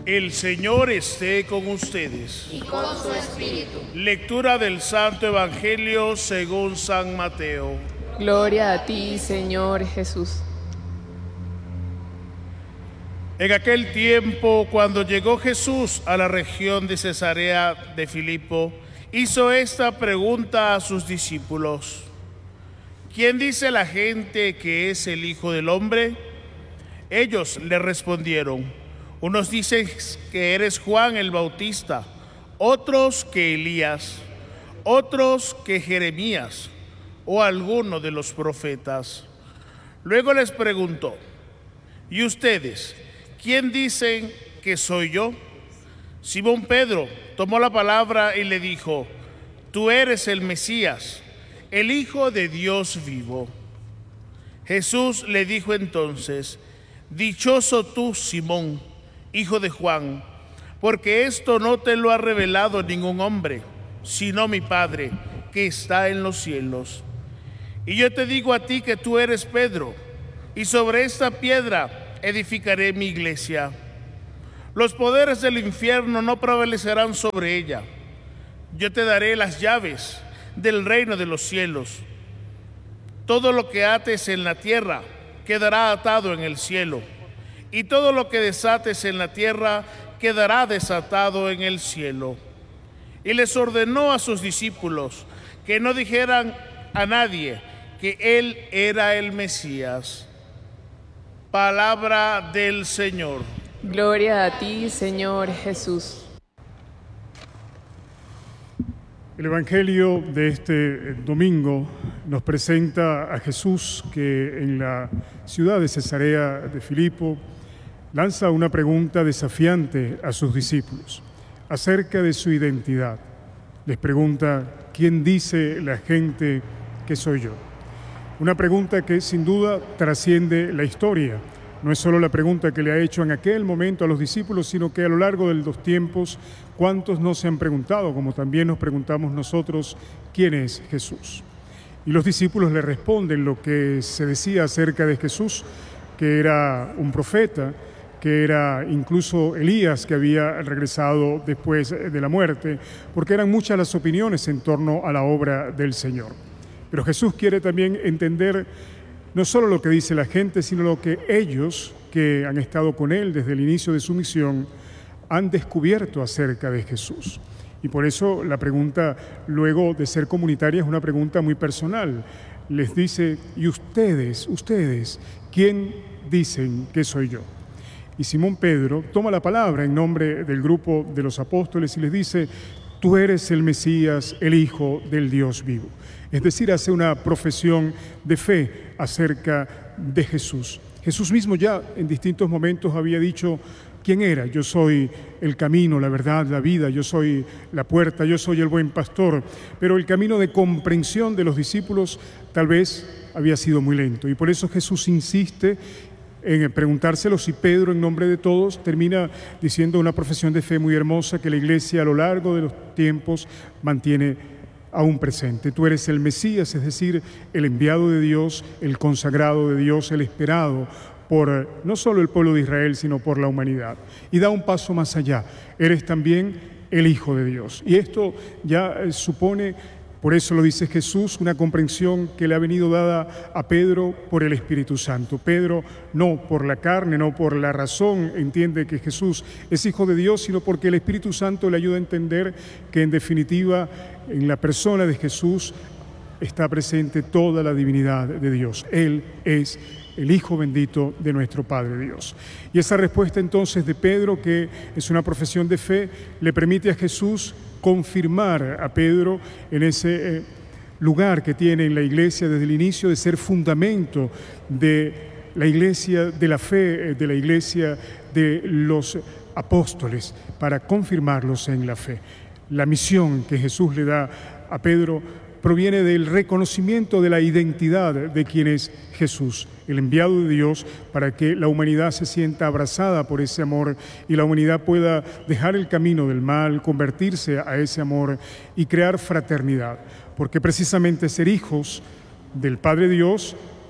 El Señor esté con ustedes. Y con su espíritu. Lectura del Santo Evangelio según San Mateo. Gloria a ti, Señor Jesús. En aquel tiempo, cuando llegó Jesús a la región de Cesarea de Filipo, hizo esta pregunta a sus discípulos: ¿Quién dice la gente que es el Hijo del Hombre? Ellos le respondieron: unos dicen que eres Juan el Bautista, otros que Elías, otros que Jeremías o alguno de los profetas. Luego les preguntó: ¿y ustedes, quién dicen que soy yo? Simón Pedro tomó la palabra y le dijo: tú eres el Mesías, el Hijo de Dios vivo. Jesús le dijo entonces: dichoso tú, Simón, hijo de Juan, porque esto no te lo ha revelado ningún hombre, sino mi Padre que está en los cielos. Y yo te digo a ti que tú eres Pedro, y sobre esta piedra edificaré mi iglesia. Los poderes del infierno no prevalecerán sobre ella. Yo te daré las llaves del reino de los cielos. Todo lo que ates en la tierra quedará atado en el cielo, y todo lo que desates en la tierra quedará desatado en el cielo. Y les ordenó a sus discípulos que no dijeran a nadie que él era el Mesías. Palabra del Señor. Gloria a ti, Señor Jesús. El Evangelio de este domingo nos presenta a Jesús que en la ciudad de Cesarea de Filipo lanza una pregunta desafiante a sus discípulos acerca de su identidad. Les pregunta: ¿quién dice la gente que soy yo? Una pregunta que sin duda trasciende la historia. No es solo la pregunta que le ha hecho en aquel momento a los discípulos, sino que a lo largo de los tiempos, ¿cuántos no se han preguntado, como también nos preguntamos nosotros, quién es Jesús? Y los discípulos le responden lo que se decía acerca de Jesús, que era un profeta, que era incluso Elías, que había regresado después de la muerte, porque eran muchas las opiniones en torno a la obra del Señor. Pero Jesús quiere también entender no solo lo que dice la gente, sino lo que ellos, que han estado con Él desde el inicio de su misión, han descubierto acerca de Jesús. Y por eso la pregunta, luego de ser comunitaria, es una pregunta muy personal. Les dice: ¿y ustedes, quién dicen que soy yo? Y Simón Pedro toma la palabra en nombre del grupo de los apóstoles y les dice: tú eres el Mesías, el Hijo del Dios vivo. Es decir, hace una profesión de fe acerca de Jesús. Jesús mismo ya en distintos momentos había dicho quién era: yo soy el camino, la verdad, la vida, yo soy la puerta, yo soy el buen pastor. Pero el camino de comprensión de los discípulos tal vez había sido muy lento, y por eso Jesús insiste en preguntárselo, si Pedro, en nombre de todos, termina diciendo una profesión de fe muy hermosa que la Iglesia a lo largo de los tiempos mantiene aún presente. Tú eres el Mesías, es decir, el enviado de Dios, el consagrado de Dios, el esperado por no solo el pueblo de Israel, sino por la humanidad. Y da un paso más allá: eres también el Hijo de Dios. Y esto ya supone, por eso lo dice Jesús, una comprensión que le ha venido dada a Pedro por el Espíritu Santo. Pedro, no por la carne, no por la razón, entiende que Jesús es Hijo de Dios, sino porque el Espíritu Santo le ayuda a entender que en definitiva en la persona de Jesús está presente toda la divinidad de Dios. Él es el Hijo bendito de nuestro Padre Dios. Y esa respuesta entonces de Pedro, que es una profesión de fe, le permite a Jesús confirmar a Pedro en ese lugar que tiene en la Iglesia desde el inicio, de ser fundamento de la Iglesia de la fe, de la Iglesia de los apóstoles, para confirmarlos en la fe. La misión que Jesús le da a Pedro proviene del reconocimiento de la identidad de quien es Jesús, el enviado de Dios, para que la humanidad se sienta abrazada por ese amor y la humanidad pueda dejar el camino del mal, convertirse a ese amor y crear fraternidad. Porque precisamente ser hijos del Padre Dios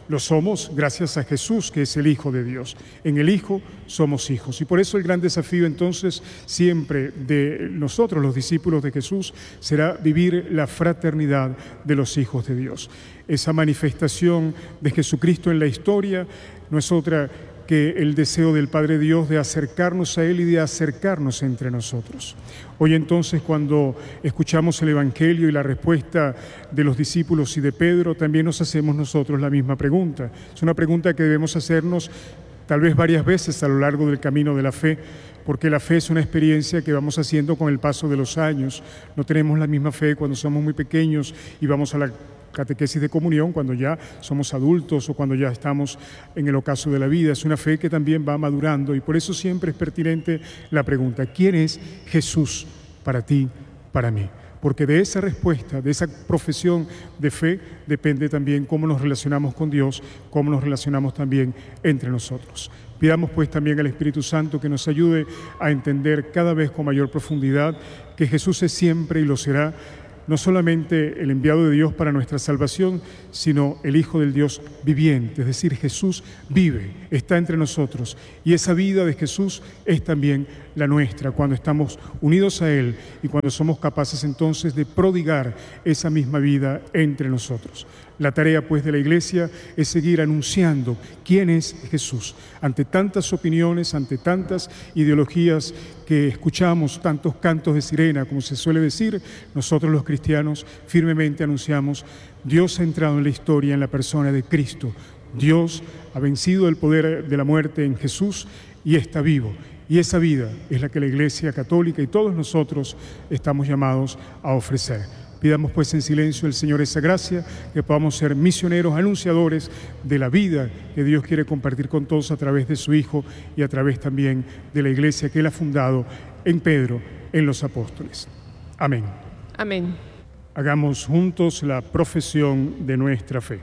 Lo somos gracias a Jesús, que es el Hijo de Dios. En el Hijo somos hijos. Y por eso el gran desafío entonces siempre de nosotros, los discípulos de Jesús, será vivir la fraternidad de los hijos de Dios. Esa manifestación de Jesucristo en la historia no es otra que el deseo del Padre Dios de acercarnos a Él y de acercarnos entre nosotros. Hoy entonces, cuando escuchamos el Evangelio y la respuesta de los discípulos y de Pedro, también nos hacemos nosotros la misma pregunta. Es una pregunta que debemos hacernos tal vez varias veces a lo largo del camino de la fe, porque la fe es una experiencia que vamos haciendo con el paso de los años. No tenemos la misma fe cuando somos muy pequeños y vamos a la catequesis de comunión cuando ya somos adultos o cuando ya estamos en el ocaso de la vida. Es una fe que también va madurando y por eso siempre es pertinente la pregunta: ¿quién es Jesús para ti, para mí? Porque de esa respuesta, de esa profesión de fe, depende también cómo nos relacionamos con Dios, cómo nos relacionamos también entre nosotros. Pidamos pues también al Espíritu Santo que nos ayude a entender cada vez con mayor profundidad que Jesús es siempre y lo será, no solamente el enviado de Dios para nuestra salvación, sino el Hijo del Dios viviente, es decir, Jesús vive, está entre nosotros, y esa vida de Jesús es también la nuestra, cuando estamos unidos a Él y cuando somos capaces entonces de prodigar esa misma vida entre nosotros. La tarea pues de la Iglesia es seguir anunciando quién es Jesús. Ante tantas opiniones, ante tantas ideologías que escuchamos, tantos cantos de sirena, como se suele decir, nosotros los cristianos firmemente anunciamos: Dios ha entrado en la historia en la persona de Cristo. Dios ha vencido el poder de la muerte en Jesús y está vivo. Y esa vida es la que la Iglesia Católica y todos nosotros estamos llamados a ofrecer. Pidamos pues en silencio al Señor esa gracia, que podamos ser misioneros, anunciadores de la vida que Dios quiere compartir con todos a través de su Hijo y a través también de la Iglesia que Él ha fundado en Pedro, en los apóstoles. Amén. Amén. Hagamos juntos la profesión de nuestra fe.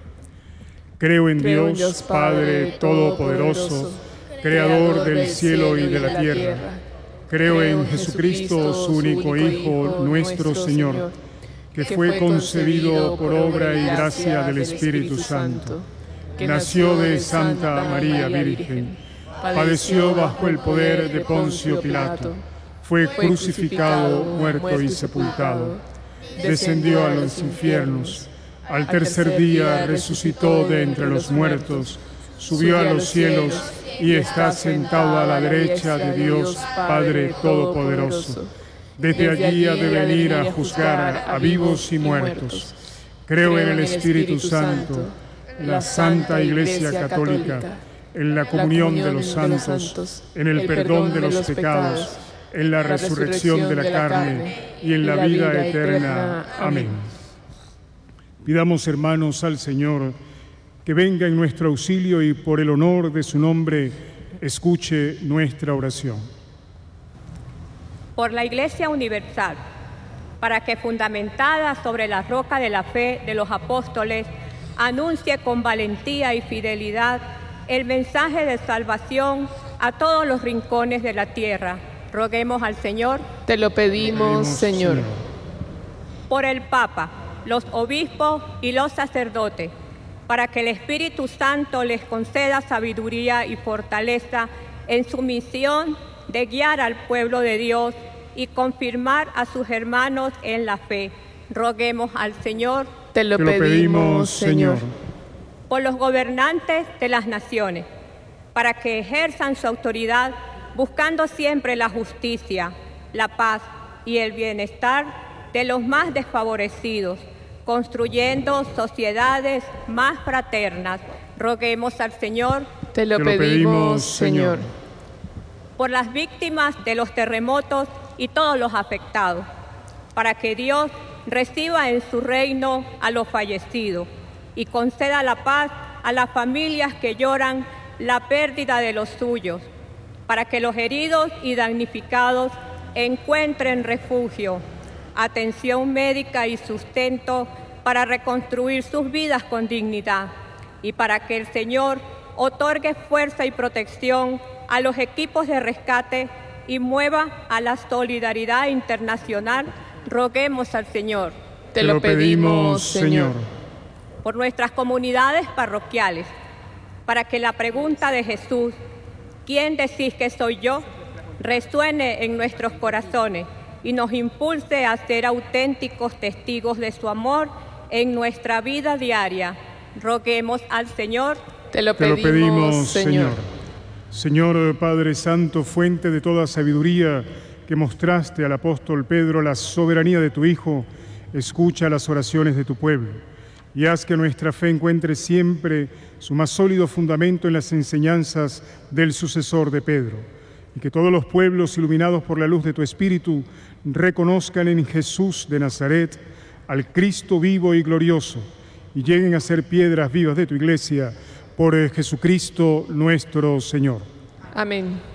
Creo en Dios, Padre Todopoderoso, Creador del cielo y de la tierra. Creo en Jesucristo, su único Hijo, nuestro Señor, que fue concebido por obra y gracia del Espíritu Santo, que nació de Santa María Virgen, padeció bajo el poder de Poncio Pilato, fue crucificado, muerto y sepultado, descendió a los infiernos, al tercer día resucitó de entre los muertos, subió a los cielos y está sentado a la derecha de Dios Padre Todopoderoso. Desde allí ha de venir a juzgar a vivos y muertos. Creo en el Espíritu Santo, la Santa Iglesia Católica, en la comunión de los santos, en el perdón de los pecados, en la resurrección de la carne y en la vida eterna. Amén. Pidamos, hermanos, al Señor que venga en nuestro auxilio y por el honor de su nombre escuche nuestra oración. Por la Iglesia Universal, para que fundamentada sobre la roca de la fe de los apóstoles, anuncie con valentía y fidelidad el mensaje de salvación a todos los rincones de la tierra. Roguemos al Señor. Te lo pedimos, Señor. Por el Papa, los obispos y los sacerdotes, para que el Espíritu Santo les conceda sabiduría y fortaleza en su misión de guiar al pueblo de Dios y confirmar a sus hermanos en la fe. Roguemos al Señor. Te lo pedimos, Señor. Por los gobernantes de las naciones, para que ejerzan su autoridad buscando siempre la justicia, la paz y el bienestar de los más desfavorecidos, construyendo sociedades más fraternas. Roguemos al Señor. Te lo pedimos, Señor. Por las víctimas de los terremotos y todos los afectados, para que Dios reciba en su reino a los fallecidos y conceda la paz a las familias que lloran la pérdida de los suyos, para que los heridos y damnificados encuentren refugio, atención médica y sustento para reconstruir sus vidas con dignidad, y para que el Señor otorgue fuerza y protección a los equipos de rescate y mueva a la solidaridad internacional. Roguemos al Señor. Te lo pedimos, Señor. por nuestras comunidades parroquiales, para que la pregunta de Jesús, ¿quién decís que soy yo?, resuene en nuestros corazones y nos impulse a ser auténticos testigos de su amor en nuestra vida diaria. Roguemos al Señor. Te lo pedimos, Señor. Señor Padre Santo, fuente de toda sabiduría, que mostraste al apóstol Pedro la soberanía de tu Hijo, escucha las oraciones de tu pueblo y haz que nuestra fe encuentre siempre su más sólido fundamento en las enseñanzas del sucesor de Pedro, y que todos los pueblos iluminados por la luz de tu Espíritu reconozcan en Jesús de Nazaret al Cristo vivo y glorioso, y lleguen a ser piedras vivas de tu Iglesia, por Jesucristo nuestro Señor. Amén.